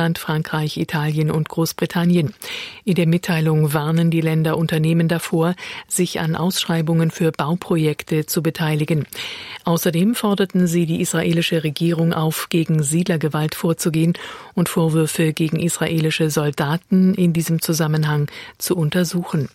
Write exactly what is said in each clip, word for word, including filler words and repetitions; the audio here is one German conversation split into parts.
Deutschland, Frankreich, Italien und Großbritannien. In der Mitteilung warnen die Länder Unternehmen davor, sich an Ausschreibungen für Bauprojekte zu beteiligen. Außerdem forderten sie die israelische Regierung auf, gegen Siedlergewalt vorzugehen und Vorwürfe gegen israelische Soldaten in diesem Zusammenhang zu untersuchen.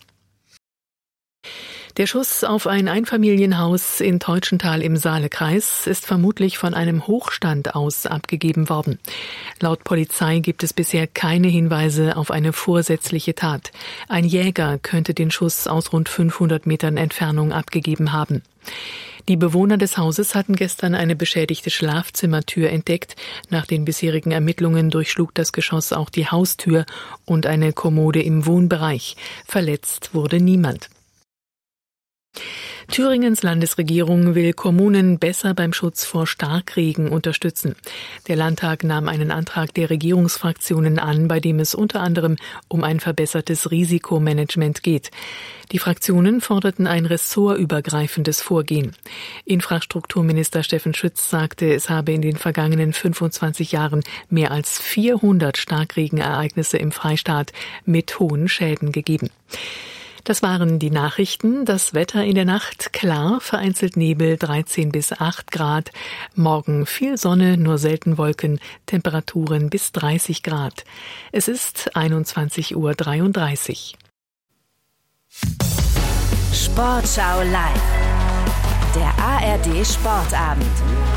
Der Schuss auf ein Einfamilienhaus in Teutschenthal im Saalekreis ist vermutlich von einem Hochstand aus abgegeben worden. Laut Polizei gibt es bisher keine Hinweise auf eine vorsätzliche Tat. Ein Jäger könnte den Schuss aus rund fünfhundert Metern Entfernung abgegeben haben. Die Bewohner des Hauses hatten gestern eine beschädigte Schlafzimmertür entdeckt. Nach den bisherigen Ermittlungen durchschlug das Geschoss auch die Haustür und eine Kommode im Wohnbereich. Verletzt wurde niemand. Thüringens Landesregierung will Kommunen besser beim Schutz vor Starkregen unterstützen. Der Landtag nahm einen Antrag der Regierungsfraktionen an, bei dem es unter anderem um ein verbessertes Risikomanagement geht. Die Fraktionen forderten ein ressortübergreifendes Vorgehen. Infrastrukturminister Steffen Schütz sagte, es habe in den vergangenen fünfundzwanzig Jahren mehr als vierhundert Starkregenereignisse im Freistaat mit hohen Schäden gegeben. Das waren die Nachrichten. Das Wetter in der Nacht klar, vereinzelt Nebel, dreizehn bis acht Grad. Morgen viel Sonne, nur selten Wolken, Temperaturen bis dreißig Grad. Es ist einundzwanzig Uhr dreiunddreißig. Sportschau live. Der A R D Sportabend.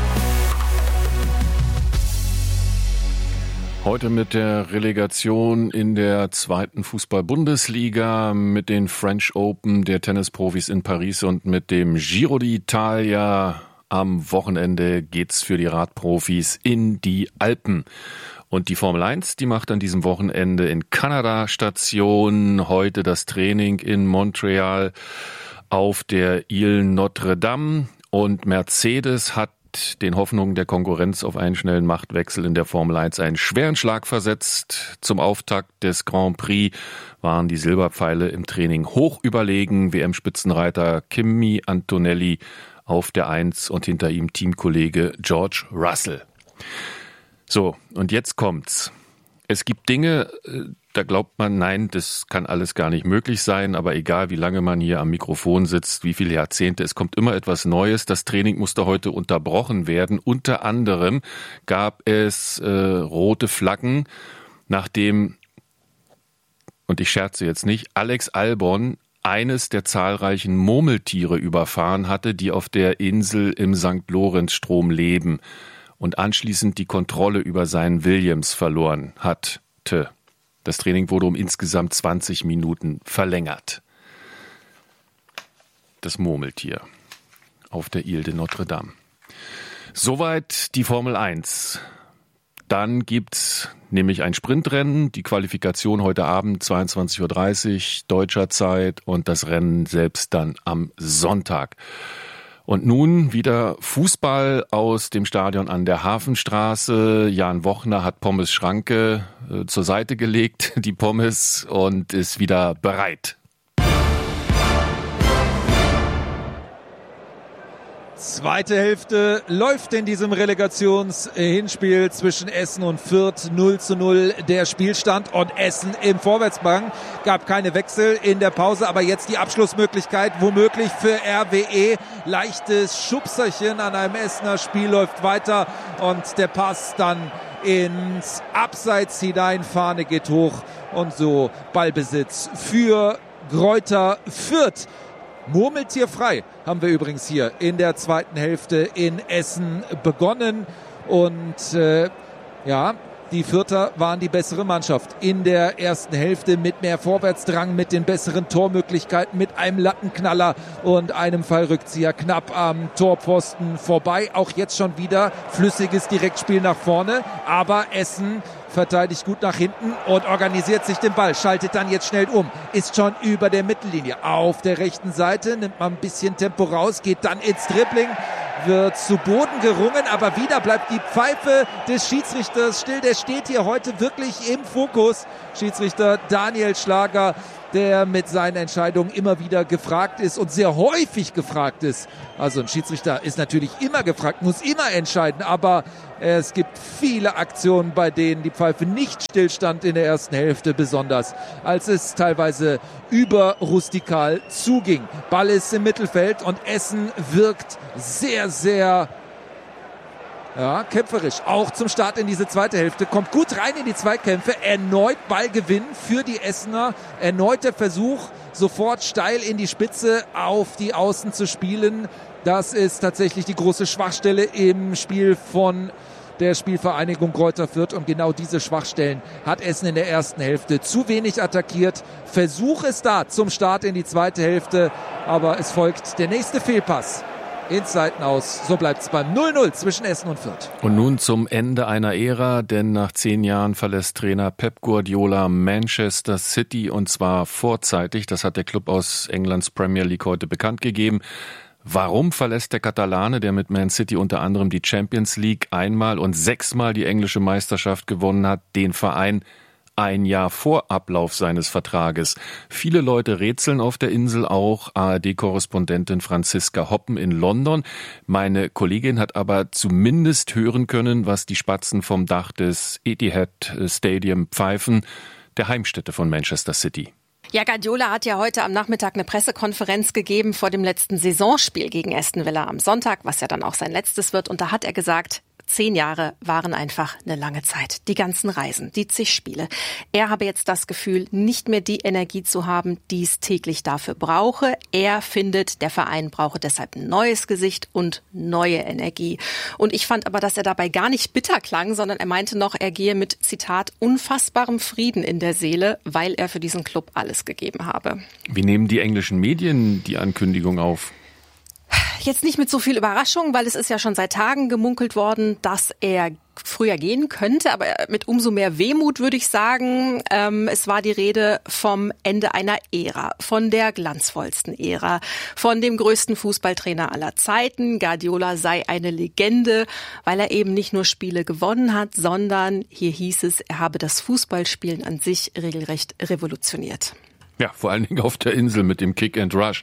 Heute mit der Relegation in der zweiten Fußball-Bundesliga, mit den French Open der Tennisprofis in Paris und mit dem Giro d'Italia. Am Wochenende geht's für die Radprofis in die Alpen. Und die Formel eins, die macht an diesem Wochenende in Kanada Station. Heute das Training in Montreal auf der Ile Notre Dame. Und Mercedes hat den Hoffnungen der Konkurrenz auf einen schnellen Machtwechsel in der Formel eins einen schweren Schlag versetzt. Zum Auftakt des Grand Prix waren die Silberpfeile im Training hoch überlegen. W M-Spitzenreiter Kimi Antonelli auf der Eins und hinter ihm Teamkollege George Russell. So, und jetzt kommt's. Es gibt Dinge, da glaubt man, nein, das kann alles gar nicht möglich sein, aber egal, wie lange man hier am Mikrofon sitzt, wie viele Jahrzehnte, es kommt immer etwas Neues. Das Training musste heute unterbrochen werden. Unter anderem gab es äh, rote Flaggen, nachdem, und ich scherze jetzt nicht, Alex Albon eines der zahlreichen Murmeltiere überfahren hatte, die auf der Insel im Sankt Lorenz-Strom leben und anschließend die Kontrolle über seinen Williams verloren hatte. Das Training wurde um insgesamt zwanzig Minuten verlängert. Das Murmeltier auf der Ile de Notre Dame. Soweit die Formel eins. Dann gibt's nämlich ein Sprintrennen, die Qualifikation heute Abend zweiundzwanzig Uhr dreißig deutscher Zeit und das Rennen selbst dann am Sonntag. Und nun wieder Fußball aus dem Stadion an der Hafenstraße. Jan Wochner hat Pommes Schranke äh, zur Seite gelegt, die Pommes, und ist wieder bereit. Zweite Hälfte läuft in diesem Relegationshinspiel zwischen Essen und Fürth. null zu null der Spielstand und Essen im Vorwärtsdrang. Gab keine Wechsel in der Pause, aber jetzt die Abschlussmöglichkeit womöglich für R W E. Leichtes Schubserchen an einem Essener Spiel läuft weiter und der Pass dann ins Abseits hinein. Fahne geht hoch und so Ballbesitz für Greuther Fürth. Murmeltierfrei haben wir übrigens hier in der zweiten Hälfte in Essen begonnen. Und äh, ja, die Fürther waren die bessere Mannschaft in der ersten Hälfte mit mehr Vorwärtsdrang, mit den besseren Tormöglichkeiten, mit einem Lattenknaller und einem Fallrückzieher knapp am Torpfosten vorbei. Auch jetzt schon wieder flüssiges Direktspiel nach vorne, aber Essen verteidigt gut nach hinten und organisiert sich den Ball, schaltet dann jetzt schnell um, ist schon über der Mittellinie auf der rechten Seite, nimmt mal ein bisschen Tempo raus, geht dann ins Dribbling, wird zu Boden gerungen, aber wieder bleibt die Pfeife des Schiedsrichters still. Der steht hier heute wirklich im Fokus. Schiedsrichter Daniel Schlager der mit seinen Entscheidungen immer wieder gefragt ist und sehr häufig gefragt ist. Also ein Schiedsrichter ist natürlich immer gefragt, muss immer entscheiden, aber es gibt viele Aktionen, bei denen die Pfeife nicht stillstand in der ersten Hälfte, besonders als es teilweise über rustikal zuging. Ball ist im Mittelfeld und Essen wirkt sehr, sehr ja, kämpferisch. Auch zum Start in diese zweite Hälfte. Kommt gut rein in die Zweikämpfe. Erneut Ballgewinn für die Essener. Erneut der Versuch, sofort steil in die Spitze auf die Außen zu spielen. Das ist tatsächlich die große Schwachstelle im Spiel von der Spielvereinigung Greuther Fürth. Und genau diese Schwachstellen hat Essen in der ersten Hälfte zu wenig attackiert. Versuch ist da zum Start in die zweite Hälfte. Aber es folgt der nächste Fehlpass ins Seitenaus. So bleibt es beim null null zwischen Essen und Fürth. Und nun zum Ende einer Ära, denn nach zehn Jahren verlässt Trainer Pep Guardiola Manchester City und zwar vorzeitig. Das hat der Club aus Englands Premier League heute bekannt gegeben. Warum verlässt der Katalane, der mit Man City unter anderem die Champions League einmal und sechsmal die englische Meisterschaft gewonnen hat, den Verein ein Jahr vor Ablauf seines Vertrages? Viele Leute rätseln auf der Insel, auch A R D-Korrespondentin Franziska Hoppen in London. Meine Kollegin hat aber zumindest hören können, was die Spatzen vom Dach des Etihad Stadium pfeifen, der Heimstätte von Manchester City. Ja, Guardiola hat ja heute am Nachmittag eine Pressekonferenz gegeben vor dem letzten Saisonspiel gegen Aston Villa am Sonntag, was ja dann auch sein letztes wird. Und da hat er gesagt, Zehn Jahre waren einfach eine lange Zeit. Die ganzen Reisen, die zig Spiele. Er habe jetzt das Gefühl, nicht mehr die Energie zu haben, die es täglich dafür brauche. Er findet, der Verein brauche deshalb ein neues Gesicht und neue Energie. Und ich fand aber, dass er dabei gar nicht bitter klang, sondern er meinte noch, er gehe mit, Zitat, unfassbarem Frieden in der Seele, weil er für diesen Club alles gegeben habe. Wie nehmen die englischen Medien die Ankündigung auf? Jetzt nicht mit so viel Überraschung, weil es ist ja schon seit Tagen gemunkelt worden, dass er früher gehen könnte, aber mit umso mehr Wehmut würde ich sagen. Ähm, es war die Rede vom Ende einer Ära, von der glanzvollsten Ära, von dem größten Fußballtrainer aller Zeiten. Guardiola sei eine Legende, weil er eben nicht nur Spiele gewonnen hat, sondern, hier hieß es, er habe das Fußballspielen an sich regelrecht revolutioniert. Ja, vor allen Dingen auf der Insel mit dem Kick and Rush.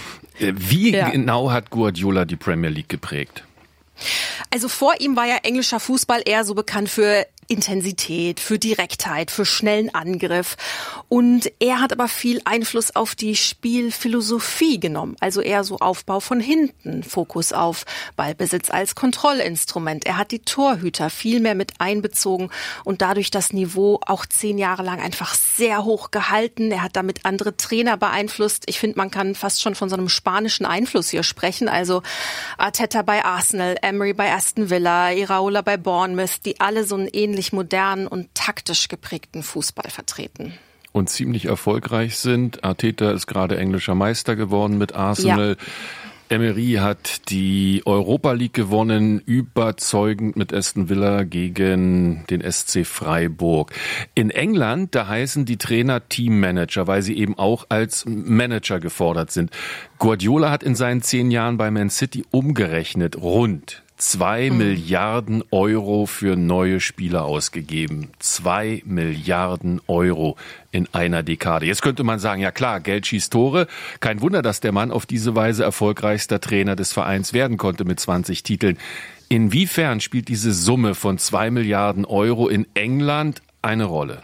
Wie ja. genau hat Guardiola die Premier League geprägt? Also vor ihm war ja englischer Fußball eher so bekannt für Intensität, für Direktheit, für schnellen Angriff. Und er hat aber viel Einfluss auf die Spielphilosophie genommen. Also eher so Aufbau von hinten, Fokus auf Ballbesitz als Kontrollinstrument. Er hat die Torhüter viel mehr mit einbezogen und dadurch das Niveau auch zehn Jahre lang einfach sehr hoch gehalten. Er hat damit andere Trainer beeinflusst. Ich finde, man kann fast schon von so einem spanischen Einfluss hier sprechen. Also Arteta bei Arsenal, Emery bei Aston Villa, Iraola bei Bournemouth, die alle so einen ähnlichen modernen und taktisch geprägten Fußball vertreten. Und ziemlich erfolgreich sind. Arteta ist gerade englischer Meister geworden mit Arsenal. Ja. Emery hat die Europa League gewonnen, überzeugend mit Aston Villa gegen den S C Freiburg. In England, da heißen die Trainer Teammanager, weil sie eben auch als Manager gefordert sind. Guardiola hat in seinen zehn Jahren bei Man City umgerechnet rund Zwei hm. Milliarden Euro für neue Spieler ausgegeben. Zwei Milliarden Euro in einer Dekade. Jetzt könnte man sagen, ja klar, Geld schießt Tore. Kein Wunder, dass der Mann auf diese Weise erfolgreichster Trainer des Vereins werden konnte mit zwanzig Titeln. Inwiefern spielt diese Summe von zwei Milliarden Euro in England eine Rolle?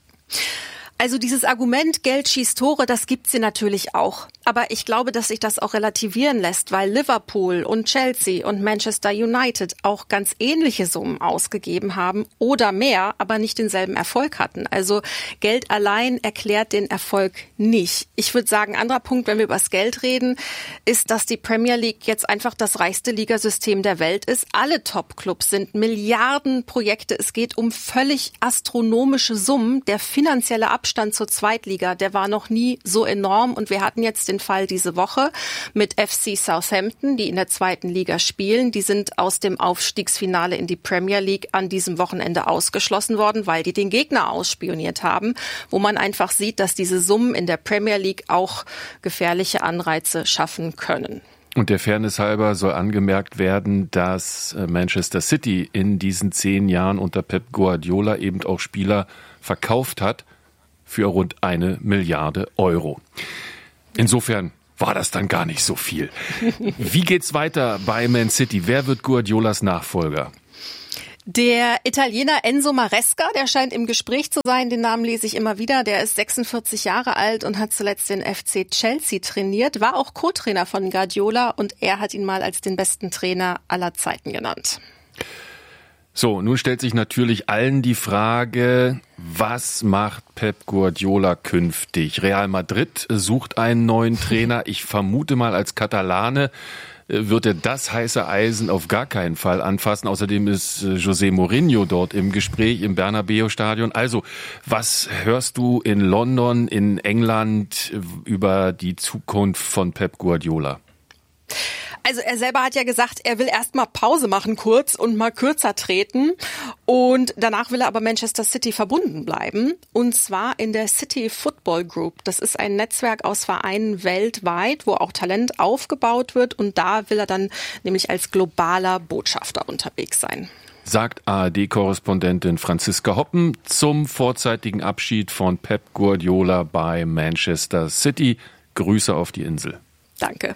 Also dieses Argument, Geld schießt Tore, das gibt's hier natürlich auch. Aber ich glaube, dass sich das auch relativieren lässt, weil Liverpool und Chelsea und Manchester United auch ganz ähnliche Summen ausgegeben haben oder mehr, aber nicht denselben Erfolg hatten. Also Geld allein erklärt den Erfolg nicht. Ich würde sagen, anderer Punkt, wenn wir über das Geld reden, ist, dass die Premier League jetzt einfach das reichste Ligasystem der Welt ist. Alle Top-Clubs sind Milliardenprojekte. Es geht um völlig astronomische Summen. Der finanzielle Abstand zur Zweitliga, der war noch nie so enorm und wir hatten jetzt den Fall diese Woche mit F C Southampton, die in der zweiten Liga spielen. Die sind aus dem Aufstiegsfinale in die Premier League an diesem Wochenende ausgeschlossen worden, weil die den Gegner ausspioniert haben, wo man einfach sieht, dass diese Summen in der Premier League auch gefährliche Anreize schaffen können. Und der Fairness halber soll angemerkt werden, dass Manchester City in diesen zehn Jahren unter Pep Guardiola eben auch Spieler verkauft hat für rund eine Milliarde Euro. Insofern war das dann gar nicht so viel. Wie geht's weiter bei Man City? Wer wird Guardiolas Nachfolger? Der Italiener Enzo Maresca, der scheint im Gespräch zu sein, den Namen lese ich immer wieder. Der ist sechsundvierzig Jahre alt und hat zuletzt den F C Chelsea trainiert, war auch Co-Trainer von Guardiola und er hat ihn mal als den besten Trainer aller Zeiten genannt. So, nun stellt sich natürlich allen die Frage, was macht Pep Guardiola künftig? Real Madrid sucht einen neuen Trainer. Ich vermute mal, als Katalane wird er das heiße Eisen auf gar keinen Fall anfassen. Außerdem ist José Mourinho dort im Gespräch im Bernabeu-Stadion. Also, was hörst du in London, in England über die Zukunft von Pep Guardiola? Also er selber hat ja gesagt, er will erst mal Pause machen kurz und mal kürzer treten und danach will er aber Manchester City verbunden bleiben und zwar in der City Football Group. Das ist ein Netzwerk aus Vereinen weltweit, wo auch Talent aufgebaut wird und da will er dann nämlich als globaler Botschafter unterwegs sein. Sagt A R D-Korrespondentin Franziska Hoppen zum vorzeitigen Abschied von Pep Guardiola bei Manchester City. Grüße auf die Insel. Danke.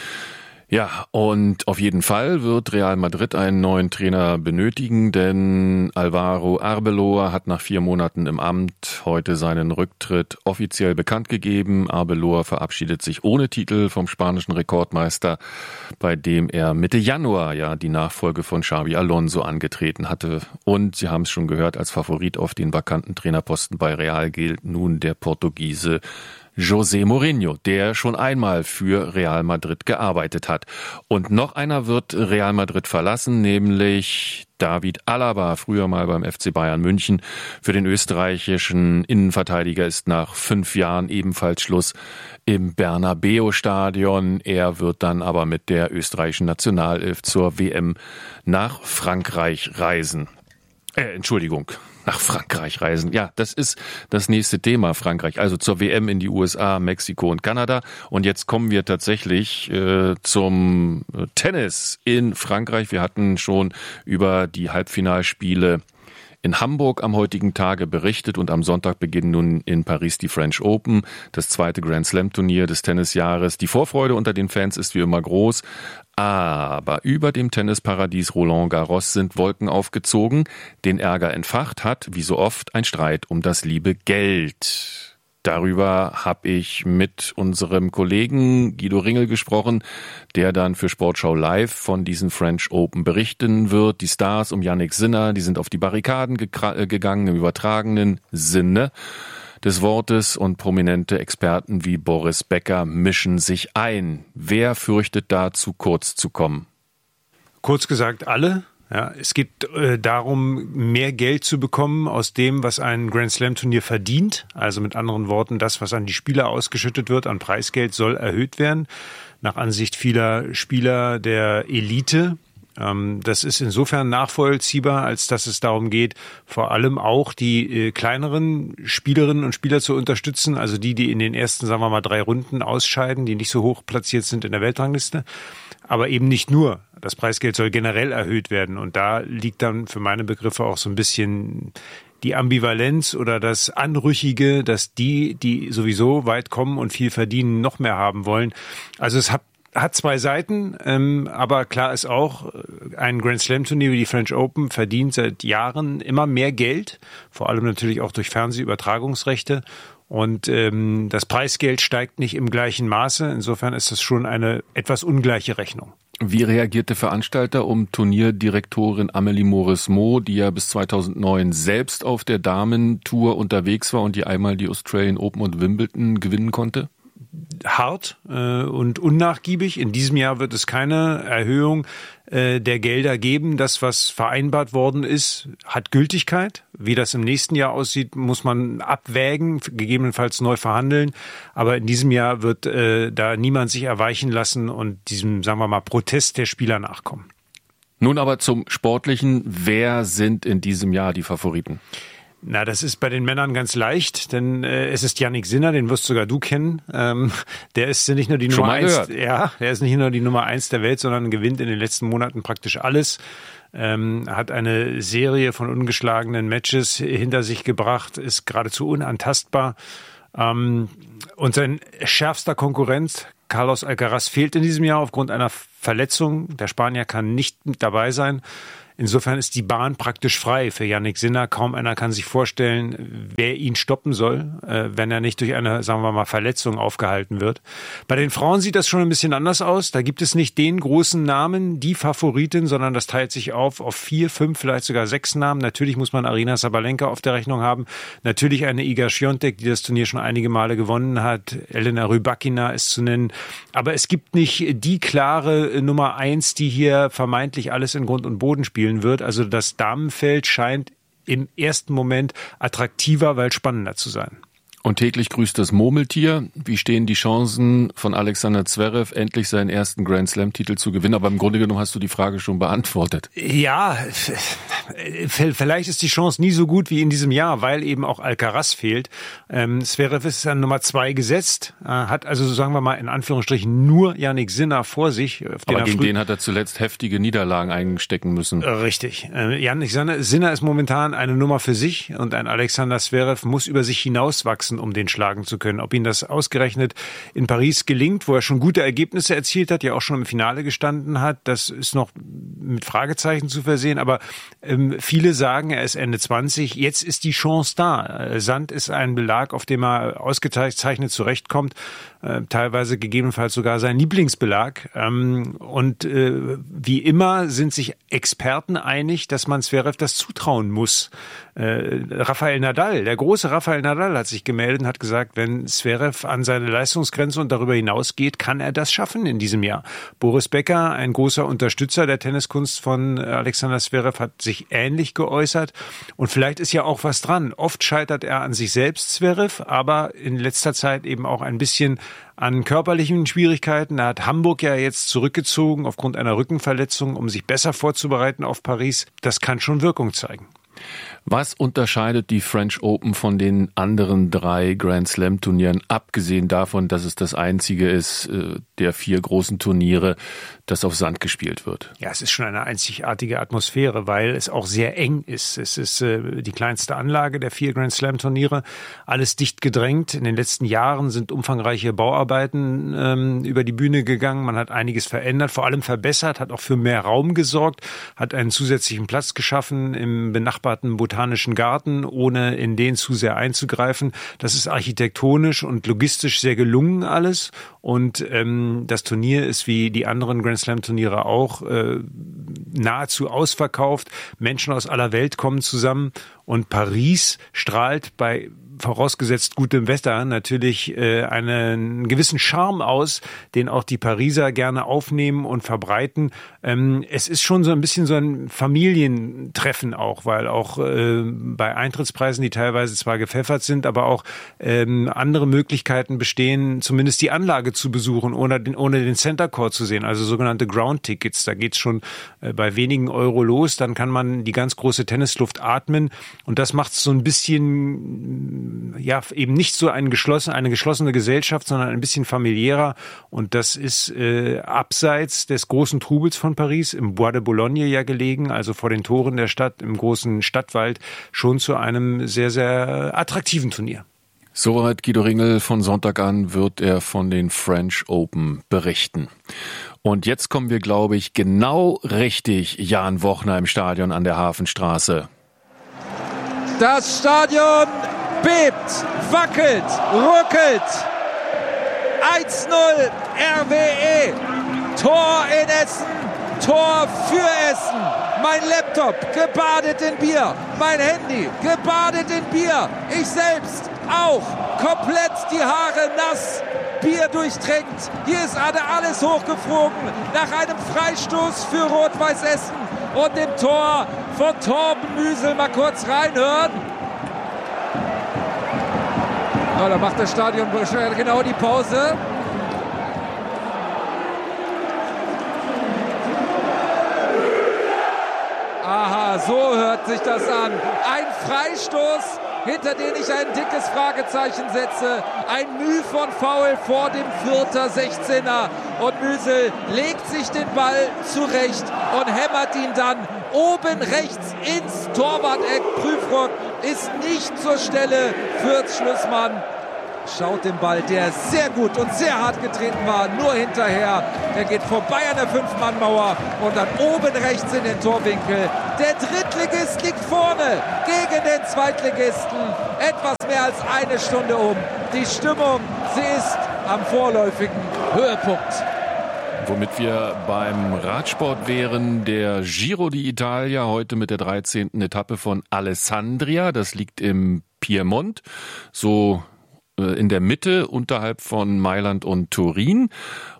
Ja, und auf jeden Fall wird Real Madrid einen neuen Trainer benötigen, denn Alvaro Arbeloa hat nach vier Monaten im Amt heute seinen Rücktritt offiziell bekannt gegeben. Arbeloa verabschiedet sich ohne Titel vom spanischen Rekordmeister, bei dem er Mitte Januar ja die Nachfolge von Xabi Alonso angetreten hatte. Und Sie haben es schon gehört, als Favorit auf den vakanten Trainerposten bei Real gilt nun der Portugiese José Mourinho, der schon einmal für Real Madrid gearbeitet hat. Und noch einer wird Real Madrid verlassen, nämlich David Alaba, früher mal beim F C Bayern München. Für den österreichischen Innenverteidiger ist nach fünf Jahren ebenfalls Schluss im Bernabeu-Stadion. Er wird dann aber mit der österreichischen Nationalelf zur W M nach Frankreich reisen. Äh, Entschuldigung. Nach Frankreich reisen. Ja, das ist das nächste Thema, Frankreich. Also zur W M in die U S A, Mexiko und Kanada. Und jetzt kommen wir tatsächlich äh, zum Tennis in Frankreich. Wir hatten schon über die Halbfinalspiele in Hamburg am heutigen Tage berichtet und am Sonntag beginnen nun in Paris die French Open, das zweite Grand Slam Turnier des Tennisjahres. Die Vorfreude unter den Fans ist wie immer groß, aber über dem Tennisparadies Roland Garros sind Wolken aufgezogen. Den Ärger entfacht hat, wie so oft, ein Streit um das liebe Geld. Darüber habe ich mit unserem Kollegen Guido Ringel gesprochen, der dann für Sportschau Live von diesen French Open berichten wird. Die Stars um Jannik Sinner, die sind auf die Barrikaden ge- gegangen im übertragenen Sinne des Wortes und prominente Experten wie Boris Becker mischen sich ein. Wer fürchtet da zu kurz zu kommen? Kurz gesagt alle. Ja, es geht äh, darum, mehr Geld zu bekommen aus dem, was ein Grand Slam Turnier verdient. Also mit anderen Worten, das, was an die Spieler ausgeschüttet wird, an Preisgeld, soll erhöht werden. Nach Ansicht vieler Spieler der Elite. Ähm, das ist insofern nachvollziehbar, als dass es darum geht, vor allem auch die äh, kleineren Spielerinnen und Spieler zu unterstützen. Also die, die in den ersten, sagen wir mal, drei Runden ausscheiden, die nicht so hoch platziert sind in der Weltrangliste. Aber eben nicht nur. Das Preisgeld soll generell erhöht werden. Und da liegt dann für meine Begriffe auch so ein bisschen die Ambivalenz oder das Anrüchige, dass die, die sowieso weit kommen und viel verdienen, noch mehr haben wollen. Also es hat, hat zwei Seiten. Ähm, aber klar ist auch, ein Grand Slam Turnier wie die French Open verdient seit Jahren immer mehr Geld. Vor allem natürlich auch durch Fernsehübertragungsrechte. Und ähm, das Preisgeld steigt nicht im gleichen Maße. Insofern ist das schon eine etwas ungleiche Rechnung. Wie reagiert der Veranstalter um Turnierdirektorin Amélie Mauresmo, die ja bis zweitausendneun selbst auf der Damentour unterwegs war und die einmal die Australian Open und Wimbledon gewinnen konnte? Hart äh, und unnachgiebig. In diesem Jahr wird es keine Erhöhung äh, der Gelder geben. Das, was vereinbart worden ist, hat Gültigkeit. Wie das im nächsten Jahr aussieht, muss man abwägen, gegebenenfalls neu verhandeln. Aber in diesem Jahr wird äh, da niemand sich erweichen lassen und diesem, sagen wir mal, Protest der Spieler nachkommen. Nun aber zum Sportlichen. Wer sind in diesem Jahr die Favoriten? Na, das ist bei den Männern ganz leicht, denn äh, es ist Jannik Sinner, den wirst sogar du kennen. Ähm, der ist nicht nur die Nummer eins, ja, der ist nicht nur die Nummer eins der Welt, sondern gewinnt in den letzten Monaten praktisch alles. ähm, hat eine Serie von ungeschlagenen Matches hinter sich gebracht, ist geradezu unantastbar. Ähm, und sein schärfster Konkurrent, Carlos Alcaraz, fehlt in diesem Jahr aufgrund einer Verletzung. Der Spanier kann nicht mit dabei sein. Insofern ist die Bahn praktisch frei für Jannik Sinner. Kaum einer kann sich vorstellen, wer ihn stoppen soll, äh, wenn er nicht durch eine, sagen wir mal, Verletzung aufgehalten wird. Bei den Frauen sieht das schon ein bisschen anders aus. Da gibt es nicht den großen Namen, die Favoritin, sondern das teilt sich auf auf vier, fünf, vielleicht sogar sechs Namen. Natürlich muss man Aryna Sabalenka auf der Rechnung haben. Natürlich eine Iga Świątek, die das Turnier schon einige Male gewonnen hat. Elena Rybakina ist zu nennen. Aber es gibt nicht die klare Nummer eins, die hier vermeintlich alles in Grund und Boden spielt wird. Also das Damenfeld scheint im ersten Moment attraktiver, weil spannender zu sein. Und täglich grüßt das Murmeltier. Wie stehen die Chancen von Alexander Zverev, endlich seinen ersten Grand-Slam-Titel zu gewinnen? Aber im Grunde genommen hast du die Frage schon beantwortet. Ja, vielleicht ist die Chance nie so gut wie in diesem Jahr, weil eben auch Alcaraz fehlt. Ähm, Zverev ist an Nummer zwei gesetzt, äh, hat also, sagen wir mal, in Anführungsstrichen nur Jannik Sinner vor sich. Auf den Aber er gegen früh- den hat er zuletzt heftige Niederlagen einstecken müssen. Richtig. Äh, Jannik Sinner ist momentan eine Nummer für sich und ein Alexander Zverev muss über sich hinauswachsen, um den schlagen zu können. Ob ihm das ausgerechnet in Paris gelingt, wo er schon gute Ergebnisse erzielt hat, ja auch schon im Finale gestanden hat, das ist noch mit Fragezeichen zu versehen. Aber ähm, viele sagen, er ist Ende zwanzig. Jetzt ist die Chance da. Sand ist ein Belag, auf dem er ausgezeichnet zurechtkommt. Äh, teilweise gegebenenfalls sogar sein Lieblingsbelag. Ähm, und äh, wie immer sind sich Experten einig, dass man Zverev das zutrauen muss. Äh, Rafael Nadal, der große Rafael Nadal hat sich gemeldet und hat gesagt, wenn Zverev an seine Leistungsgrenze und darüber hinausgeht, kann er das schaffen in diesem Jahr. Boris Becker, ein großer Unterstützer der Tenniskunst von Alexander Zverev, hat sich ähnlich geäußert. Und vielleicht ist ja auch was dran. Oft scheitert er an sich selbst, Zverev, aber in letzter Zeit eben auch ein bisschen an körperlichen Schwierigkeiten. Er hat Hamburg ja jetzt zurückgezogen aufgrund einer Rückenverletzung, um sich besser vorzubereiten auf Paris. Das kann schon Wirkung zeigen. Was unterscheidet die French Open von den anderen drei Grand Slam Turnieren, abgesehen davon, dass es das einzige ist äh, der vier großen Turniere, das auf Sand gespielt wird? Ja, es ist schon eine einzigartige Atmosphäre, weil es auch sehr eng ist. Es ist äh, die kleinste Anlage der vier Grand Slam Turniere, alles dicht gedrängt. In den letzten Jahren sind umfangreiche Bauarbeiten ähm, über die Bühne gegangen. Man hat einiges verändert, vor allem verbessert, hat auch für mehr Raum gesorgt, hat einen zusätzlichen Platz geschaffen im benachbarten Botanischen Garten, ohne in den zu sehr einzugreifen. Das ist architektonisch und logistisch sehr gelungen alles. Und ähm, das Turnier ist wie die anderen Grand Slam Turniere auch äh, nahezu ausverkauft. Menschen aus aller Welt kommen zusammen und Paris strahlt bei vorausgesetzt gutem Wetter natürlich äh, einen gewissen Charme aus, den auch die Pariser gerne aufnehmen und verbreiten. Ähm, es ist schon so ein bisschen so ein Familientreffen auch, weil auch äh, bei Eintrittspreisen, die teilweise zwar gepfeffert sind, aber auch ähm, andere Möglichkeiten bestehen, zumindest die Anlage zu besuchen, ohne den, ohne den Center Court zu sehen, also sogenannte Ground Tickets. Da geht's schon äh, bei wenigen Euro los, dann kann man die ganz große Tennisluft atmen und das macht so ein bisschen ja, eben nicht so ein geschlossen, eine geschlossene Gesellschaft, sondern ein bisschen familiärer. Und das ist äh, abseits des großen Trubels von Paris, im Bois de Boulogne ja gelegen, also vor den Toren der Stadt, im großen Stadtwald, schon zu einem sehr, sehr attraktiven Turnier. Soweit Guido Ringel. Von Sonntag an wird er von den French Open berichten. Und jetzt kommen wir, glaube ich, genau richtig Jan Wochner im Stadion an der Hafenstraße. Das Stadion bebt, wackelt, ruckelt. eins null R W E. Tor in Essen, Tor für Essen. Mein Laptop gebadet in Bier, mein Handy gebadet in Bier. Ich selbst auch komplett die Haare nass, Bier durchtränkt. Hier ist alles hochgeflogen nach einem Freistoß für Rot-Weiß Essen und dem Tor von Torben Müsel. Mal kurz reinhören. Ja, da macht das Stadion genau die Pause. Aha, so hört sich das an. Ein Freistoß hinter den ich ein dickes Fragezeichen setze. Ein Müh von Foul vor dem Fürther sechzehner. Und Müsel legt sich den Ball zurecht und hämmert ihn dann oben rechts ins Torwart-Eck. Prüfrock ist nicht zur Stelle. Fürths Schlussmann schaut den Ball, der sehr gut und sehr hart getreten war, nur hinterher. Er geht vorbei an der Fünf-Mann-Mauer und dann oben rechts in den Torwinkel. Der Drittligist liegt vorne gegen den Zweitligisten. Etwas mehr als eine Stunde um. Die Stimmung, sie ist am vorläufigen Höhepunkt. Womit wir beim Radsport wären, der Giro d'Italia heute mit der dreizehnten Etappe von Alessandria. Das liegt im Piemont, so in der Mitte unterhalb von Mailand und Turin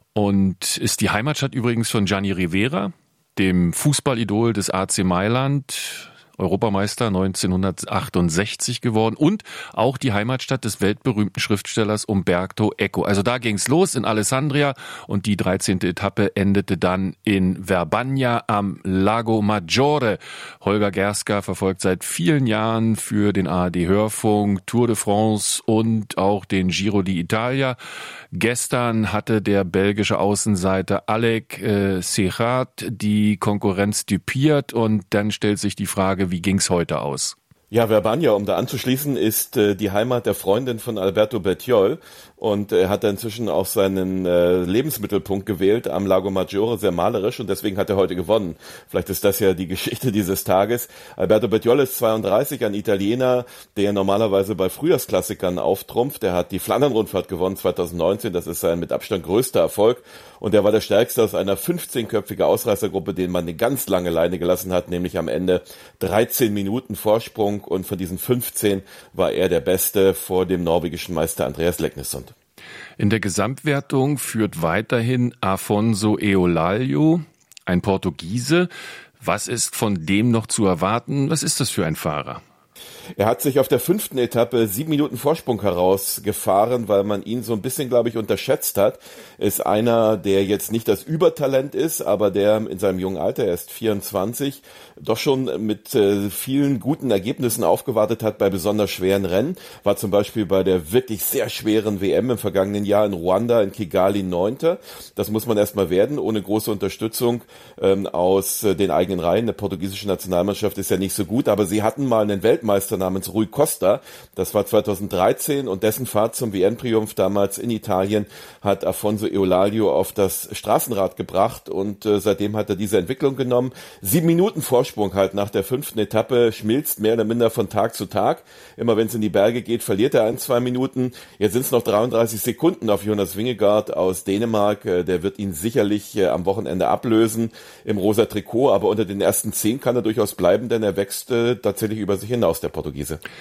und ist die Heimatstadt übrigens von Gianni Rivera, dem Fußballidol des A C Mailand, Europameister neunzehnhundertachtundsechzig geworden und auch die Heimatstadt des weltberühmten Schriftstellers Umberto Eco. Also da ging's los in Alessandria und die dreizehnte Etappe endete dann in Verbania am Lago Maggiore. Holger Gerska verfolgt seit vielen Jahren für den A R D-Hörfunk Tour de France und auch den Giro d'Italia. Gestern hatte der belgische Außenseiter Alec äh, Serrat die Konkurrenz düpiert und dann stellt sich die Frage, wie ging's heute aus? Ja, Verbania, um da anzuschließen, ist äh, die Heimat der Freundin von Alberto Bettiol und er hat inzwischen auch seinen äh, Lebensmittelpunkt gewählt am Lago Maggiore, sehr malerisch und deswegen hat er heute gewonnen. Vielleicht ist das ja die Geschichte dieses Tages. Alberto Bettiol ist zweiunddreißig, ein Italiener, der normalerweise bei Frühjahrsklassikern auftrumpft. Er hat die Flandern-Rundfahrt gewonnen zweitausendneunzehn, das ist sein mit Abstand größter Erfolg und er war der stärkste aus einer fünfzehnköpfigen Ausreißergruppe, den man eine ganz lange Leine gelassen hat, nämlich am Ende dreizehn Minuten Vorsprung. Und von diesen fünfzehn war er der Beste vor dem norwegischen Meister Andreas Leknessund. In der Gesamtwertung führt weiterhin Afonso Eolaio, ein Portugiese. Was ist von dem noch zu erwarten? Was ist das für ein Fahrer? Er hat sich auf der fünften Etappe sieben Minuten Vorsprung herausgefahren, weil man ihn so ein bisschen, glaube ich, unterschätzt hat. Ist einer, der jetzt nicht das Übertalent ist, aber der in seinem jungen Alter, er ist vierundzwanzig, doch schon mit äh, vielen guten Ergebnissen aufgewartet hat bei besonders schweren Rennen. War zum Beispiel bei der wirklich sehr schweren W M im vergangenen Jahr in Ruanda, in Kigali, Neunter. Das muss man erstmal werden, ohne große Unterstützung ähm, aus äh, den eigenen Reihen. Der portugiesische Nationalmannschaft ist ja nicht so gut, aber sie hatten mal einen Weltmeister namens Rui Costa, das war zweitausenddreizehn und dessen Fahrt zum W M-Triumph damals in Italien hat Afonso Eolaio auf das Straßenrad gebracht und äh, seitdem hat er diese Entwicklung genommen. Sieben Minuten Vorsprung halt nach der fünften Etappe, schmilzt mehr oder minder von Tag zu Tag. Immer wenn es in die Berge geht, verliert er ein, zwei Minuten. Jetzt sind es noch dreiunddreißig Sekunden auf Jonas Vingegaard aus Dänemark. Äh, der wird ihn sicherlich äh, am Wochenende ablösen im rosa Trikot, aber unter den ersten zehn kann er durchaus bleiben, denn er wächst äh, tatsächlich über sich hinaus, der Portugiese.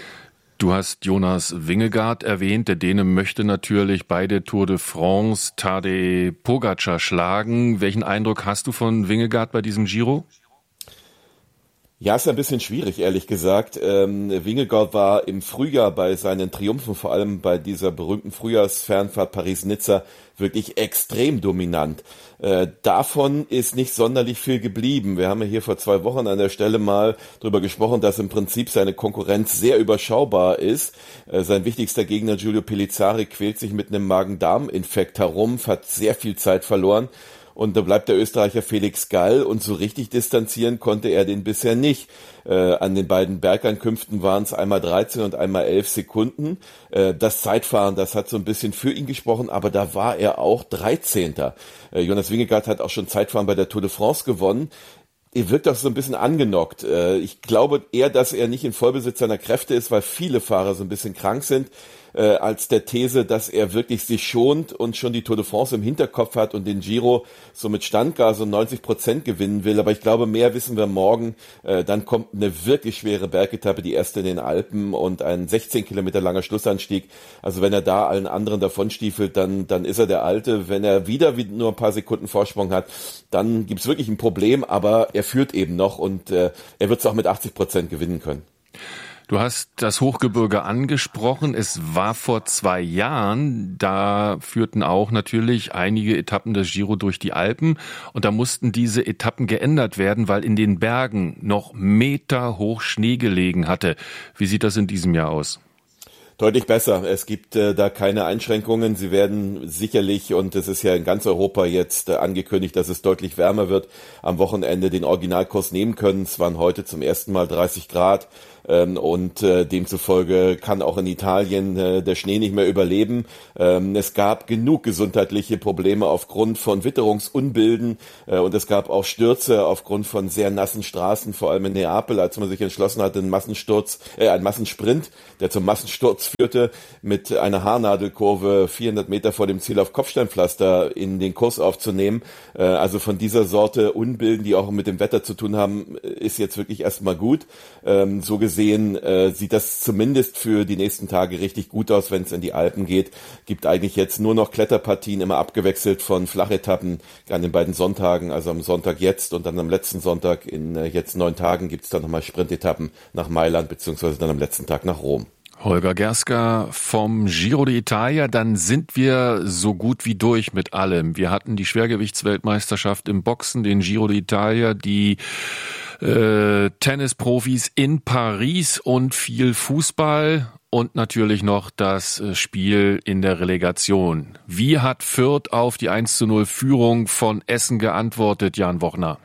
Du hast Jonas Vingegaard erwähnt. Der Däne möchte natürlich bei der Tour de France Tadej Pogačar schlagen. Welchen Eindruck hast du von Vingegaard bei diesem Giro? Ja, ist ein bisschen schwierig, ehrlich gesagt. Ähm, Vingegaard war im Frühjahr bei seinen Triumphen, vor allem bei dieser berühmten Frühjahrsfernfahrt Paris-Nizza, wirklich extrem dominant. Äh, davon ist nicht sonderlich viel geblieben. Wir haben ja hier vor zwei Wochen an der Stelle mal drüber gesprochen, dass im Prinzip seine Konkurrenz sehr überschaubar ist. Äh, sein wichtigster Gegner Giulio Pellizzari quält sich mit einem Magen-Darm-Infekt herum, hat sehr viel Zeit verloren. Und da bleibt der Österreicher Felix Gall und so richtig distanzieren konnte er den bisher nicht. Äh, an den beiden Bergankünften waren es einmal dreizehn und einmal elf Sekunden. Äh, das Zeitfahren, das hat so ein bisschen für ihn gesprochen, aber da war er auch dreizehnter. Äh, Jonas Vingegaard hat auch schon Zeitfahren bei der Tour de France gewonnen. Er wirkt auch so ein bisschen angenockt. Äh, ich glaube eher, dass er nicht in Vollbesitz seiner Kräfte ist, weil viele Fahrer so ein bisschen krank sind. Äh, als der These, dass er wirklich sich schont und schon die Tour de France im Hinterkopf hat und den Giro so mit Standgas und neunzig Prozent gewinnen will. Aber ich glaube, mehr wissen wir morgen. Äh, dann kommt eine wirklich schwere Bergetappe, die erste in den Alpen und ein sechzehn Kilometer langer Schlussanstieg. Also wenn er da allen anderen davonstiefelt, dann, dann ist er der Alte. Wenn er wieder nur ein paar Sekunden Vorsprung hat, dann gibt's wirklich ein Problem. Aber er führt eben noch und äh, er wird es auch mit achtzig Prozent gewinnen können. Du hast das Hochgebirge angesprochen. Es war vor zwei Jahren, da führten auch natürlich einige Etappen des Giro durch die Alpen und da mussten diese Etappen geändert werden, weil in den Bergen noch meterhoch Schnee gelegen hatte. Wie sieht das in diesem Jahr aus? Deutlich besser. Es gibt äh, da keine Einschränkungen. Sie werden sicherlich, und es ist ja in ganz Europa jetzt äh, angekündigt, dass es deutlich wärmer wird, am Wochenende den Originalkurs nehmen können. Es waren heute zum ersten Mal dreißig Grad. Und äh, demzufolge kann auch in Italien äh, der Schnee nicht mehr überleben. Ähm, es gab genug gesundheitliche Probleme aufgrund von Witterungsunbilden äh, und es gab auch Stürze aufgrund von sehr nassen Straßen, vor allem in Neapel, als man sich entschlossen hatte, einen Massensturz, äh, einen Massensprint, der zum Massensturz führte, mit einer Haarnadelkurve vierhundert Meter vor dem Ziel auf Kopfsteinpflaster in den Kurs aufzunehmen. Äh, also von dieser Sorte Unbilden, die auch mit dem Wetter zu tun haben, ist jetzt wirklich erstmal gut. Ähm, so gesehen Sehen, äh, sieht das zumindest für die nächsten Tage richtig gut aus, wenn es in die Alpen geht. Gibt eigentlich jetzt nur noch Kletterpartien, immer abgewechselt von Flachetappen an den beiden Sonntagen, also am Sonntag jetzt und dann am letzten Sonntag in äh, jetzt neun Tagen gibt es dann nochmal Sprintetappen nach Mailand beziehungsweise dann am letzten Tag nach Rom. Holger Gerska vom Giro d'Italia, dann sind wir so gut wie durch mit allem. Wir hatten die Schwergewichtsweltmeisterschaft im Boxen, den Giro d'Italia, die Äh, Tennisprofis in Paris und viel Fußball und natürlich noch das Spiel in der Relegation. Wie hat Fürth auf die eins zu null Führung von Essen geantwortet, Jan Wochner?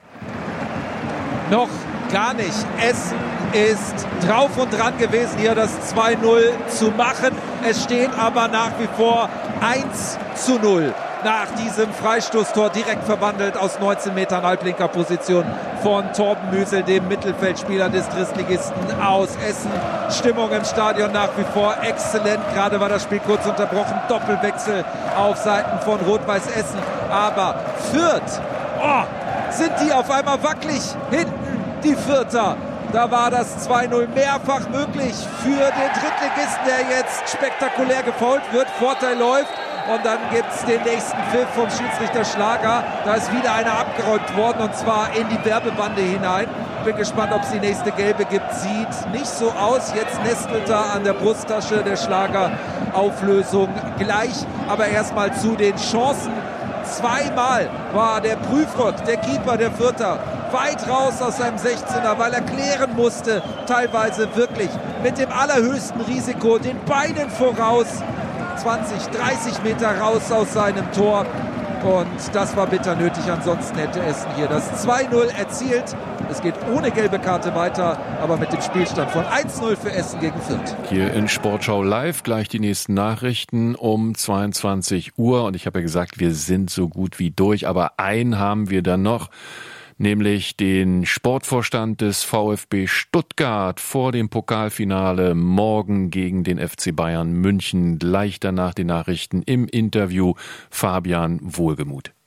Noch gar nicht. Essen ist drauf und dran gewesen, hier das zwei null zu machen. Es steht aber nach wie vor eins zu null. Nach diesem Freistoßtor direkt verwandelt aus neunzehn Metern halblinker Position von Torben Müsel, dem Mittelfeldspieler des Drittligisten aus Essen. Stimmung im Stadion nach wie vor exzellent. Gerade war das Spiel kurz unterbrochen. Doppelwechsel auf Seiten von Rot-Weiß Essen. Aber Fürth, oh, sind die auf einmal wackelig hinten, die Fürther. Da war das zwei null mehrfach möglich für den Drittligisten, der jetzt spektakulär gefoult wird. Vorteil läuft. Und dann gibt's den nächsten Pfiff vom Schiedsrichter Schlager. Da ist wieder einer abgeräumt worden und zwar in die Werbebande hinein. Bin gespannt, ob es die nächste gelbe gibt. Sieht nicht so aus. Jetzt nestelt er an der Brusttasche der Schlager. Auflösung gleich. Aber erstmal zu den Chancen. Zweimal war der Prüfrock, der Keeper der Fürther, weit raus aus seinem sechzehner, weil er klären musste, teilweise wirklich mit dem allerhöchsten Risiko, den Beinen voraus. zwanzig, dreißig Meter raus aus seinem Tor. Und das war bitter nötig, ansonsten hätte Essen hier das zwei null erzielt. Es geht ohne gelbe Karte weiter, aber mit dem Spielstand von eins null für Essen gegen Fürth. Hier in Sportschau Live gleich die nächsten Nachrichten um zweiundzwanzig Uhr. Und ich habe ja gesagt, wir sind so gut wie durch, aber einen haben wir dann noch. Nämlich den Sportvorstand des VfB Stuttgart vor dem Pokalfinale morgen gegen den F C Bayern München. Gleich danach die Nachrichten im Interview Fabian Wohlgemuth.